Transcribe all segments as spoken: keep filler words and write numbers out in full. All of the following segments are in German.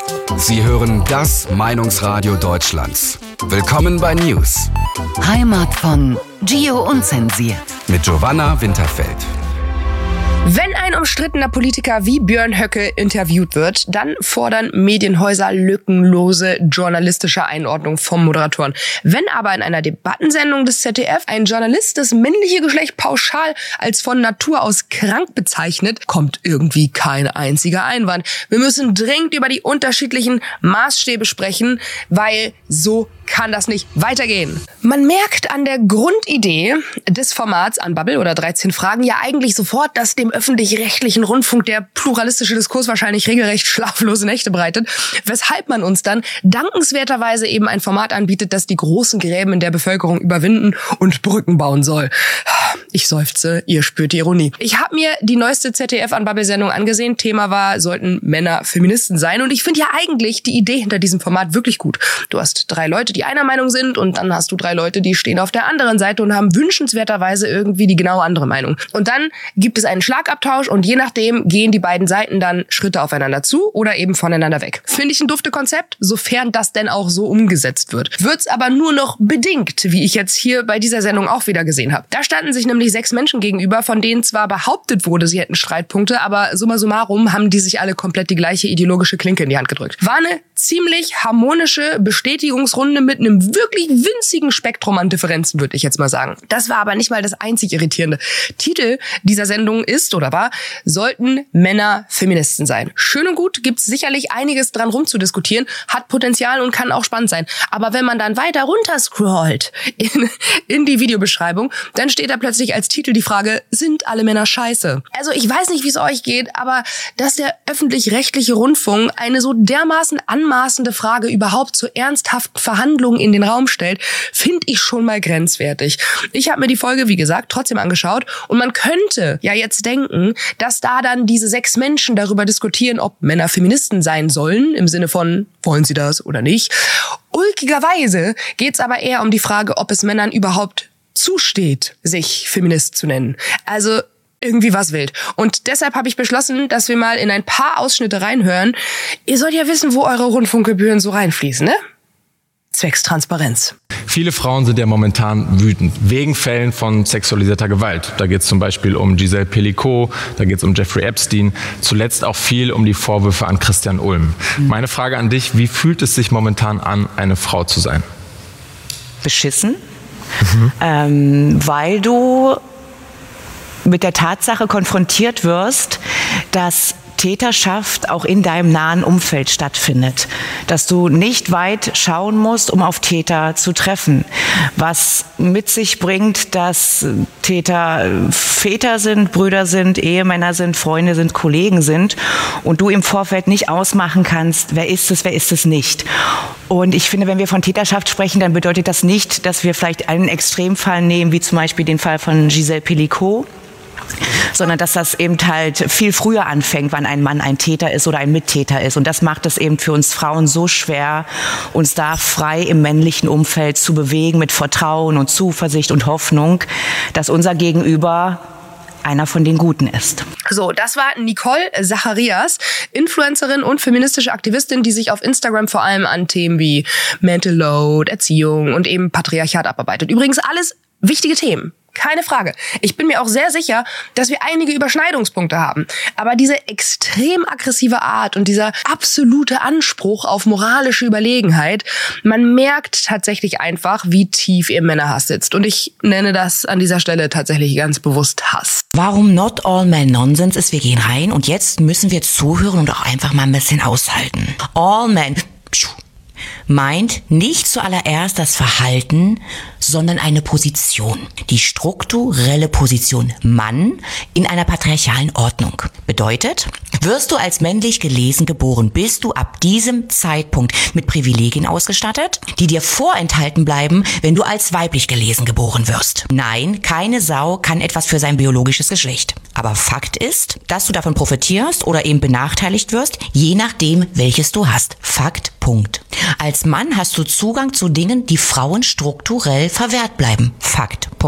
Sie hören das Meinungsradio Deutschlands. Willkommen bei News. Heimat von Gio Unzensiert. Mit Giovanna Winterfeld. Wenn ein umstrittener Politiker wie Björn Höcke interviewt wird, dann fordern Medienhäuser lückenlose journalistische Einordnung vom Moderatoren. Wenn aber in einer Debattensendung des Z D F ein Journalist das männliche Geschlecht pauschal als von Natur aus krank bezeichnet, kommt irgendwie kein einziger Einwand. Wir müssen dringend über die unterschiedlichen Maßstäbe sprechen, weil so kann das nicht weitergehen. Man merkt an der Grundidee des Formats Unbubble oder dreizehn Fragen ja eigentlich sofort, dass dem öffentlich-rechtlichen Rundfunk der pluralistische Diskurs wahrscheinlich regelrecht schlaflose Nächte bereitet, weshalb man uns dann dankenswerterweise eben ein Format anbietet, das die großen Gräben in der Bevölkerung überwinden und Brücken bauen soll. Ich seufze, ihr spürt die Ironie. Ich habe mir die neueste Z D F-Unbubble-Sendung angesehen. Thema war, sollten Männer Feministen sein? Und ich finde ja eigentlich die Idee hinter diesem Format wirklich gut. Du hast drei Leute, die einer Meinung sind, und dann hast du drei Leute, die stehen auf der anderen Seite und haben wünschenswerterweise irgendwie die genau andere Meinung. Und dann gibt es einen Schlagabtausch und je nachdem gehen die beiden Seiten dann Schritte aufeinander zu oder eben voneinander weg. Finde ich ein dufte Konzept, sofern das denn auch so umgesetzt wird. Wird's aber nur noch bedingt, wie ich jetzt hier bei dieser Sendung auch wieder gesehen habe. Da standen sich nämlich sechs Menschen gegenüber, von denen zwar behauptet wurde, sie hätten Streitpunkte, aber summa summarum haben die sich alle komplett die gleiche ideologische Klinke in die Hand gedrückt. War eine ziemlich harmonische Bestätigungsrunde mit einem wirklich winzigen Spektrum an Differenzen, würde ich jetzt mal sagen. Das war aber nicht mal das einzig Irritierende. Titel dieser Sendung ist oder war, sollten Männer Feministen sein. Schön und gut, gibt's sicherlich einiges dran rumzudiskutieren, hat Potenzial und kann auch spannend sein. Aber wenn man dann weiter runter scrollt in, in die Videobeschreibung, dann steht da plötzlich als Titel die Frage, sind alle Männer scheiße? Also ich weiß nicht, wie es euch geht, aber dass der öffentlich-rechtliche Rundfunk eine so dermaßen anmaßende Frage überhaupt zu ernsthaften Verhandlungen in den Raum stellt, finde ich schon mal grenzwertig. Ich habe mir die Folge, wie gesagt, trotzdem angeschaut und man könnte ja jetzt denken, dass da dann diese sechs Menschen darüber diskutieren, ob Männer Feministen sein sollen, im Sinne von, wollen sie das oder nicht. Ulkigerweise geht's aber eher um die Frage, ob es Männern überhaupt zusteht, sich Feminist zu nennen. Also irgendwie was wild. Und deshalb habe ich beschlossen, dass wir mal in ein paar Ausschnitte reinhören. Ihr sollt ja wissen, wo eure Rundfunkgebühren so reinfließen, ne? Zwecks Transparenz. Viele Frauen sind ja momentan wütend, wegen Fällen von sexualisierter Gewalt. Da geht es zum Beispiel um Giselle Pelicot, da geht es um Jeffrey Epstein, zuletzt auch viel um die Vorwürfe an Christian Ulm. Mhm. Meine Frage an dich, wie fühlt es sich momentan an, eine Frau zu sein? Beschissen, mhm. ähm, weil du mit der Tatsache konfrontiert wirst, dass Täterschaft auch in deinem nahen Umfeld stattfindet. Dass du nicht weit schauen musst, um auf Täter zu treffen. Was mit sich bringt, dass Täter Väter sind, Brüder sind, Ehemänner sind, Freunde sind, Kollegen sind und du im Vorfeld nicht ausmachen kannst, wer ist es, wer ist es nicht. Und ich finde, wenn wir von Täterschaft sprechen, dann bedeutet das nicht, dass wir vielleicht einen Extremfall nehmen, wie zum Beispiel den Fall von Giselle Pelicot, sondern dass das eben halt viel früher anfängt, wann ein Mann ein Täter ist oder ein Mittäter ist. Und das macht es eben für uns Frauen so schwer, uns da frei im männlichen Umfeld zu bewegen mit Vertrauen und Zuversicht und Hoffnung, dass unser Gegenüber einer von den Guten ist. So, das war Nicole Zacharias, Influencerin und feministische Aktivistin, die sich auf Instagram vor allem an Themen wie Mental Load, Erziehung und eben Patriarchat abarbeitet. Übrigens alles wichtige Themen. Keine Frage. Ich bin mir auch sehr sicher, dass wir einige Überschneidungspunkte haben. Aber diese extrem aggressive Art und dieser absolute Anspruch auf moralische Überlegenheit, man merkt tatsächlich einfach, wie tief ihr Männerhass sitzt. Und ich nenne das an dieser Stelle tatsächlich ganz bewusst Hass. Warum Not All Men Nonsense ist, wir gehen rein und jetzt müssen wir zuhören und auch einfach mal ein bisschen aushalten. All Men meint nicht zuallererst das Verhalten, sondern eine Position. Die strukturelle Position Mann in einer patriarchalen Ordnung. Bedeutet, wirst du als männlich gelesen geboren, bist du ab diesem Zeitpunkt mit Privilegien ausgestattet, die dir vorenthalten bleiben, wenn du als weiblich gelesen geboren wirst. Nein, keine Sau kann etwas für sein biologisches Geschlecht. Aber Fakt ist, dass du davon profitierst oder eben benachteiligt wirst, je nachdem, welches du hast. Fakt, Punkt. Als Mann hast du Zugang zu Dingen, die Frauen strukturell verwehrt bleiben. Fakt, Punkt.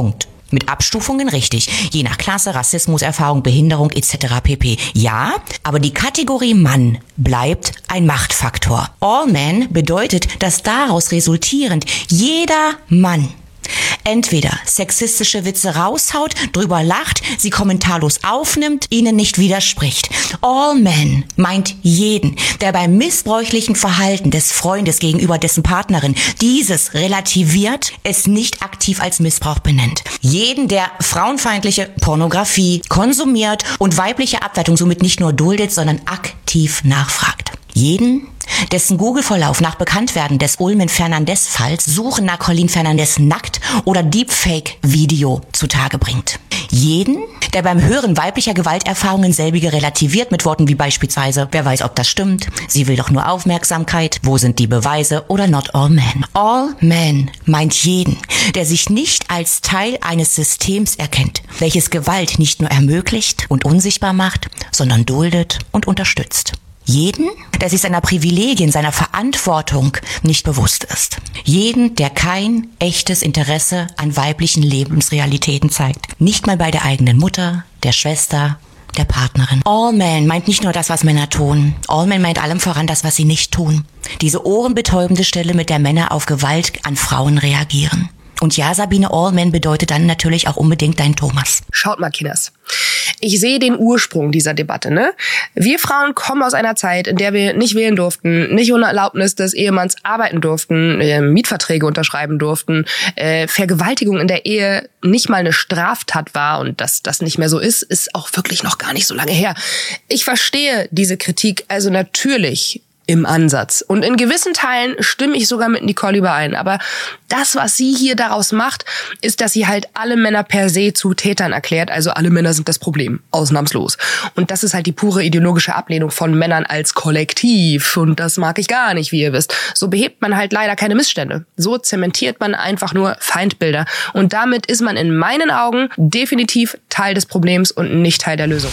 Mit Abstufungen richtig, je nach Klasse, Rassismuserfahrung, Behinderung et cetera pp. Ja, aber die Kategorie Mann bleibt ein Machtfaktor. All Men bedeutet, dass daraus resultierend jeder Mann entweder sexistische Witze raushaut, drüber lacht, sie kommentarlos aufnimmt, ihnen nicht widerspricht. All Men meint jeden, der beim missbräuchlichen Verhalten des Freundes gegenüber dessen Partnerin dieses relativiert, es nicht aktiv als Missbrauch benennt. Jeden, der frauenfeindliche Pornografie konsumiert und weibliche Abwertung somit nicht nur duldet, sondern aktiv nachfragt. Jeden, dessen Google-Verlauf nach Bekanntwerden des Ulmen-Fernandez-Falls Suchen nach Colleen Fernandez nackt oder Deepfake-Video zutage bringt. Jeden, der beim Hören weiblicher Gewalterfahrungen selbige relativiert mit Worten wie beispielsweise, wer weiß, ob das stimmt, sie will doch nur Aufmerksamkeit, wo sind die Beweise oder not all men. All men meint jeden, der sich nicht als Teil eines Systems erkennt, welches Gewalt nicht nur ermöglicht und unsichtbar macht, sondern duldet und unterstützt. Jeden, der sich seiner Privilegien, seiner Verantwortung nicht bewusst ist. Jeden, der kein echtes Interesse an weiblichen Lebensrealitäten zeigt. Nicht mal bei der eigenen Mutter, der Schwester, der Partnerin. All Men meint nicht nur das, was Männer tun. All Men meint allem voran das, was sie nicht tun. Diese ohrenbetäubende Stelle, mit der Männer auf Gewalt an Frauen reagieren. Und ja, Sabine, All Men bedeutet dann natürlich auch unbedingt dein Thomas. Schaut mal, Kinders. Ich sehe den Ursprung dieser Debatte, ne? Wir Frauen kommen aus einer Zeit, in der wir nicht wählen durften, nicht ohne Erlaubnis des Ehemanns arbeiten durften, äh, Mietverträge unterschreiben durften, äh, Vergewaltigung in der Ehe nicht mal eine Straftat war und dass das nicht mehr so ist, ist auch wirklich noch gar nicht so lange her. Ich verstehe diese Kritik also natürlich im Ansatz. Und in gewissen Teilen stimme ich sogar mit Nicole überein. Aber das, was sie hier daraus macht, ist, dass sie halt alle Männer per se zu Tätern erklärt. Also alle Männer sind das Problem, ausnahmslos. Und das ist halt die pure ideologische Ablehnung von Männern als Kollektiv. Und das mag ich gar nicht, wie ihr wisst. So behebt man halt leider keine Missstände. So zementiert man einfach nur Feindbilder. Und damit ist man in meinen Augen definitiv Teil des Problems und nicht Teil der Lösung.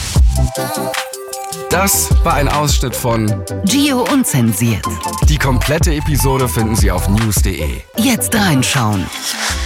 Das war ein Ausschnitt von Gio Unzensiert. Die komplette Episode finden Sie auf news punkt de. Jetzt reinschauen.